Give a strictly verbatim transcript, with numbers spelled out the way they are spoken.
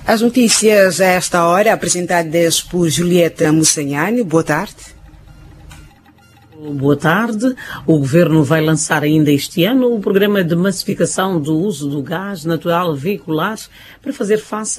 As notícias a esta hora, apresentadas por Julieta Mussanhani. Boa tarde. Boa tarde. O Governo vai lançar ainda este ano o programa de massificação do uso do gás natural veicular para fazer face